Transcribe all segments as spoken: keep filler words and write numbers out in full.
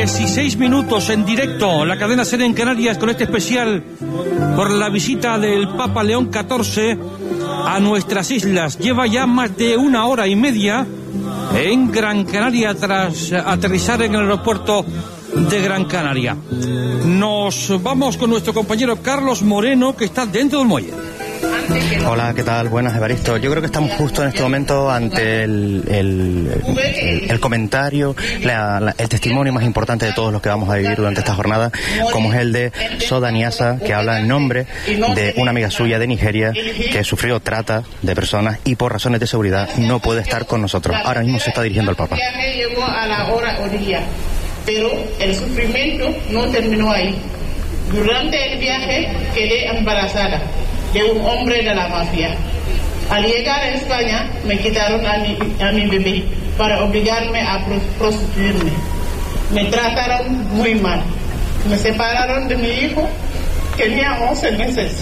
dieciséis minutos en directo, la cadena SER en Canarias con este especial por la visita del Papa León catorce a nuestras islas. Lleva ya más de una hora y media en Gran Canaria tras aterrizar en el aeropuerto de Gran Canaria. Nos vamos con nuestro compañero Carlos Moreno, que está dentro del muelle. Hola, ¿qué tal? Buenas, Evaristo. Yo creo que estamos justo en este momento ante el, el, el, el comentario, la, la, el testimonio más importante de todos los que vamos a vivir durante esta jornada, como es el de Soda Niasa, que habla en nombre de una amiga suya de Nigeria que sufrió trata de personas y por razones de seguridad no puede estar con nosotros. Ahora mismo se está dirigiendo al Papa. Llegó a la hora orilla, pero el sufrimiento no terminó ahí. Durante el viaje quedé embarazada de un hombre de la mafia. Al llegar a España me quitaron a mi, a mi bebé para obligarme a prostituirme. Me trataron muy mal. Me separaron de mi hijo, que tenía once meses.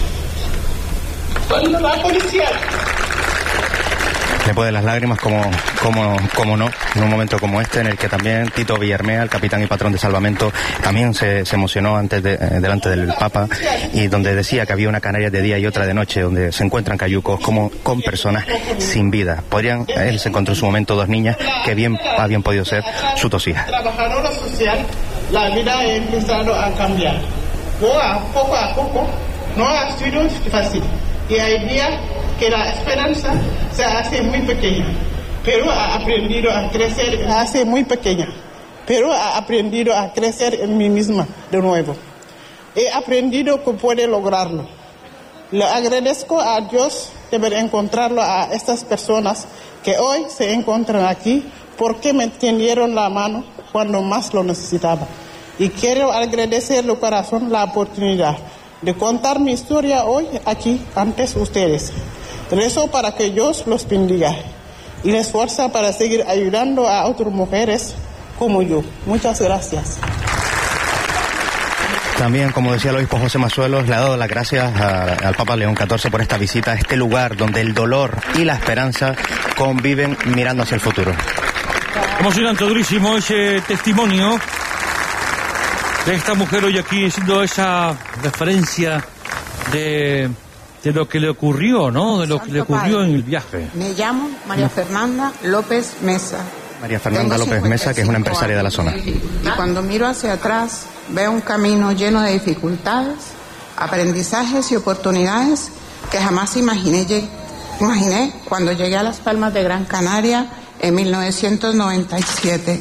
Cuando la policía... Le pueden las lágrimas, como, como, como no, en un momento como este, en el que también Tito Villarmea, el capitán y patrón de Salvamento, también se, se emocionó antes de, eh, delante del Papa, y donde decía que había una Canarias de día y otra de noche, donde se encuentran cayucos como con personas sin vida. Podrían, él se encontró en su momento dos niñas que bien habían podido ser sus dos hijas. Trabajadora social, la vida ha empezado a cambiar. Poco a poco, a poco no ha sido fácil, y hay días que la esperanza se hace muy pequeña, pero ha aprendido a crecer, se hace muy pequeña, pero ha aprendido a crecer en mí misma de nuevo. He aprendido que puede lograrlo. Le agradezco a Dios de haber encontrado a estas personas que hoy se encuentran aquí porque me tendieron la mano cuando más lo necesitaba. Y quiero agradecer de corazón la oportunidad de contar mi historia hoy aquí ante ustedes. Rezo para que Dios los bendiga y les fuerza para seguir ayudando a otras mujeres como yo. Muchas gracias. También, como decía el obispo José Mazuelos, le ha dado las gracias a, al Papa León catorce por esta visita a este lugar donde el dolor y la esperanza conviven mirando hacia el futuro. Emocionante, durísimo ese testimonio de esta mujer hoy aquí, siendo esa referencia de... de lo que le ocurrió, ¿no? De lo que le ocurrió en el viaje. Me llamo María Fernanda López Mesa. María Fernanda López Mesa, que es una empresaria de la zona. Y cuando miro hacia atrás, veo un camino lleno de dificultades, aprendizajes y oportunidades que jamás imaginé, imaginé cuando llegué a Las Palmas de Gran Canaria en mil novecientos noventa y siete.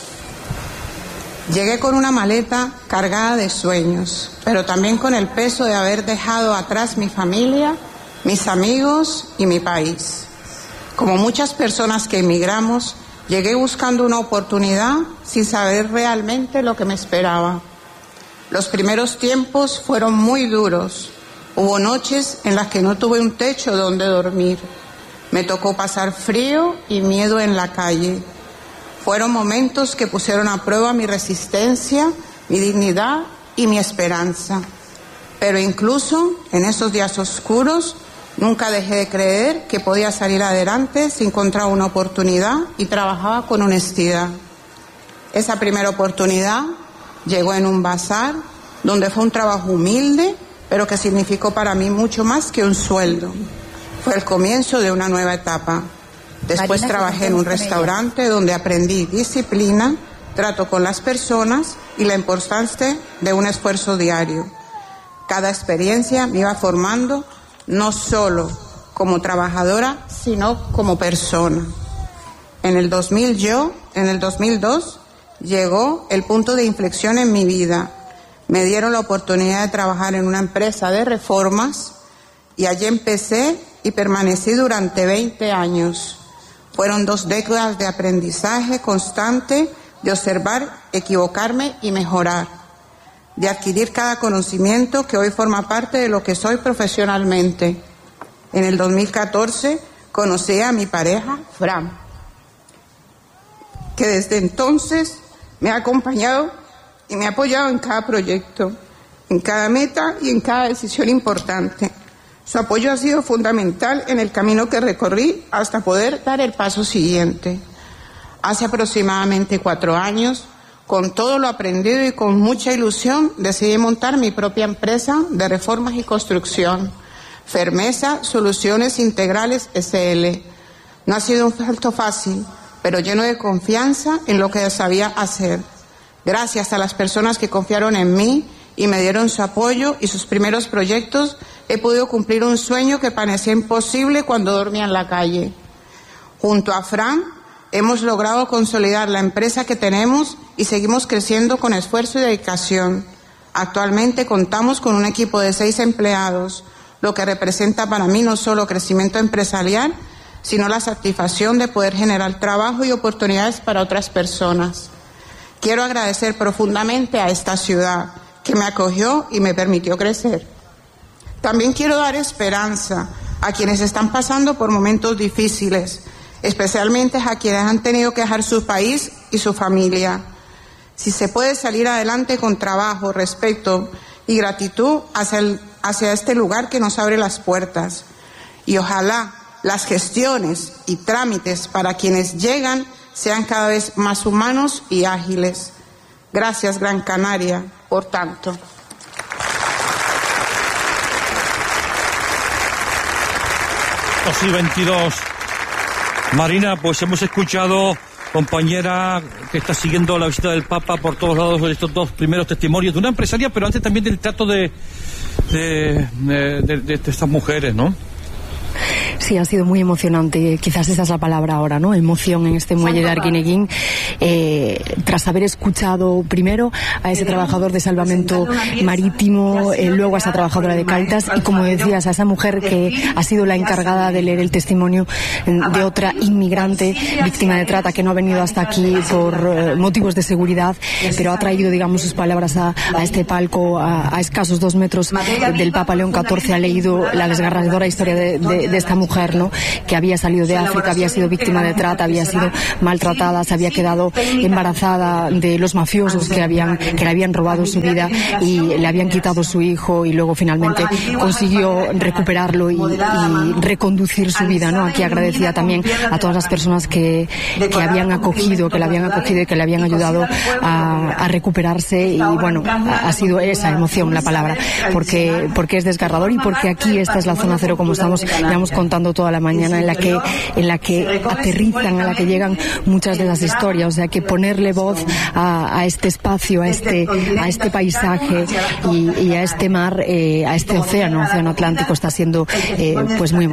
Llegué con una maleta cargada de sueños, pero también con el peso de haber dejado atrás mi familia, mis amigos y mi país. Como muchas personas que emigramos, llegué buscando una oportunidad sin saber realmente lo que me esperaba. Los primeros tiempos fueron muy duros. Hubo noches en las que no tuve un techo donde dormir. Me tocó pasar frío y miedo en la calle. Fueron momentos que pusieron a prueba mi resistencia, mi dignidad y mi esperanza. Pero incluso en esos días oscuros, nunca dejé de creer que podía salir adelante si encontraba una oportunidad y trabajaba con honestidad. Esa primera oportunidad llegó en un bazar, donde fue un trabajo humilde, pero que significó para mí mucho más que un sueldo. Fue el comienzo de una nueva etapa. Después trabajé en un restaurante donde aprendí disciplina, trato con las personas y la importancia de un esfuerzo diario. Cada experiencia me iba formando no solo como trabajadora, sino como persona. En el dos mil yo, en el dos mil dos, llegó el punto de inflexión en mi vida. Me dieron la oportunidad de trabajar en una empresa de reformas y allí empecé y permanecí durante veinte años. Fueron dos décadas de aprendizaje constante, de observar, equivocarme y mejorar, de adquirir cada conocimiento que hoy forma parte de lo que soy profesionalmente. En el dos mil catorce conocí a mi pareja, Fran, que desde entonces me ha acompañado y me ha apoyado en cada proyecto, en cada meta y en cada decisión importante. Su apoyo ha sido fundamental en el camino que recorrí hasta poder dar el paso siguiente. Hace aproximadamente cuatro años Con todo lo aprendido y con mucha ilusión, decidí montar mi propia empresa de reformas y construcción, Fermesa Soluciones Integrales S L. No ha sido un salto fácil, pero lleno de confianza en lo que sabía hacer. Gracias a las personas que confiaron en mí y me dieron su apoyo y sus primeros proyectos, he podido cumplir un sueño que parecía imposible cuando dormía en la calle. Junto a Fran, hemos logrado consolidar la empresa que tenemos y seguimos creciendo con esfuerzo y dedicación. Actualmente contamos con un equipo de seis empleados, lo que representa para mí no solo crecimiento empresarial, sino la satisfacción de poder generar trabajo y oportunidades para otras personas. Quiero agradecer profundamente a esta ciudad que me acogió y me permitió crecer. También quiero dar esperanza a quienes están pasando por momentos difíciles, especialmente a quienes han tenido que dejar su país y su familia. Si se puede salir adelante con trabajo, respeto y gratitud hacia, el, hacia este lugar que nos abre las puertas. Y ojalá las gestiones y trámites para quienes llegan sean cada vez más humanos y ágiles. Gracias, Gran Canaria, por tanto. dos y veintidós. Marina, pues hemos escuchado, compañera, que está siguiendo la visita del Papa por todos lados de estos dos primeros testimonios de una empresaria, pero antes también del trato de, de, de, de, de estas mujeres, ¿no? Sí, ha sido muy emocionante, quizás esa es la palabra ahora, ¿no? Emoción en este muelle de Arguineguín, eh, tras haber escuchado primero a ese trabajador de salvamento marítimo, eh, luego a esa trabajadora de Cáritas y, como decías, a esa mujer que ha sido la encargada de leer el testimonio de otra inmigrante víctima de trata que no ha venido hasta aquí por eh, motivos de seguridad, pero ha traído, digamos, sus palabras a, a este palco a, a escasos dos metros del Papa León catorce. Ha leído la desgarradora historia de, de, de esta mujer, ¿no? Que había salido de África, había sido víctima de trata, había sido maltratada, se había quedado embarazada de los mafiosos que habían que le habían robado su vida y le habían quitado su hijo, y luego finalmente consiguió recuperarlo y, y reconducir su vida, ¿no? Aquí agradecía también a todas las personas que, que habían acogido, que le habían acogido y que le habían ayudado a, a recuperarse, y bueno, ha, ha sido esa emoción la palabra, porque, porque es desgarrador y porque aquí esta es la zona cero, como estamos llevamos contando toda la mañana, en la que en la que aterrizan, a la que llegan muchas de las historias. O sea, que ponerle voz a, a este espacio, a este a este paisaje y, y a este mar, eh, a este océano, océano Atlántico, está siendo eh, pues muy